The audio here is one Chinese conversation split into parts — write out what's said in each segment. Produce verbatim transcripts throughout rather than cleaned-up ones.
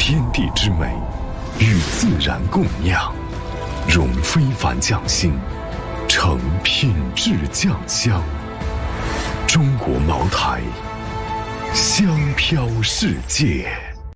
天地之美，与自然共酿，融非凡匠心，成品质酱香。中国茅台，香飘世界。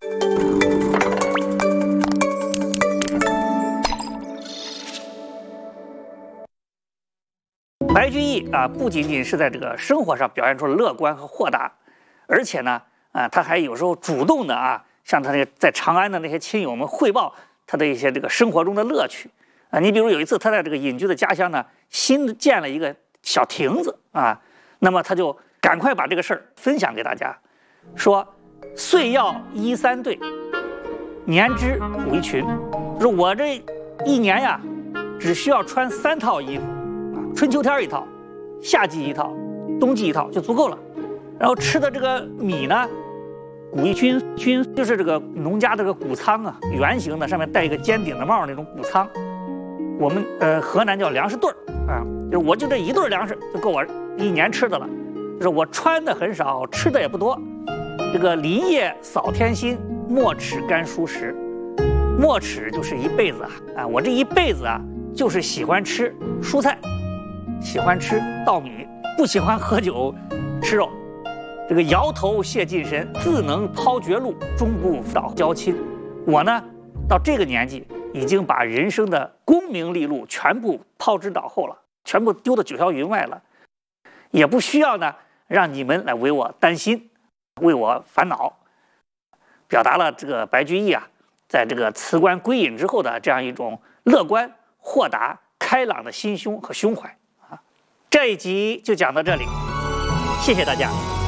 白居易啊，不仅仅是在这个生活上表现出了乐观和豁达，而且呢，啊，他还有时候主动的啊，向他那个在长安的那些亲友们汇报他的一些这个生活中的乐趣啊。你比如有一次，他在这个隐居的家乡呢，新建了一个小亭子啊，那么他就赶快把这个事儿分享给大家，说岁要衣三对，年织五一裙，说我这一年呀，只需要穿三套衣服。春秋天一套，夏季一套，冬季一套就足够了。然后吃的这个米呢，谷一菌菌就是这个农家这个谷仓啊，圆形的，上面带一个尖顶的帽那种谷仓。我们呃河南叫粮食队儿啊，就是我就这一对粮食就够我一年吃的了。就是我穿的很少，吃的也不多。这个林叶扫天心，没齿甘蔬食。没齿就是一辈子啊啊！我这一辈子啊，就是喜欢吃蔬菜。喜欢吃稻米，不喜欢喝酒吃肉。这个摇头谢近身，自能抛绝路，终不倒交亲。我呢，到这个年纪，已经把人生的功名利禄全部抛之脑后了，全部丢到九霄云外了，也不需要呢让你们来为我担心，为我烦恼。表达了这个白居易啊，在这个辞官归隐之后的这样一种乐观、豁达、开朗的心胸和胸怀。这一集就讲到这里，谢谢大家。